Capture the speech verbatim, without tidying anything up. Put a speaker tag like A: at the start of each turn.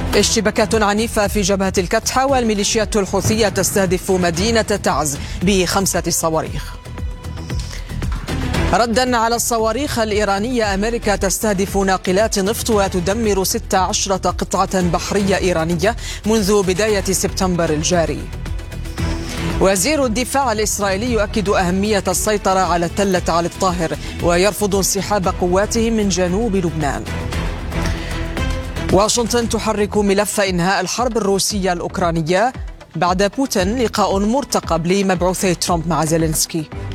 A: اشتباكات عنيفة في جبهة الكتحة، والميليشيات الحوثية تستهدف مدينة تعز بخمسة صواريخ. ردا على الصواريخ الإيرانية، أمريكا تستهدف ناقلات نفط وتدمر ستة عشر قطعة بحرية إيرانية منذ بداية سبتمبر الجاري. وزير الدفاع الإسرائيلي يؤكد أهمية السيطرة على تلة علي الطاهر، ويرفض انسحاب قواته من جنوب لبنان. واشنطن تحرك ملف إنهاء الحرب الروسية الأوكرانية بعد بوتين، لقاء مرتقب لمبعوثي ترامب مع زيلينسكي.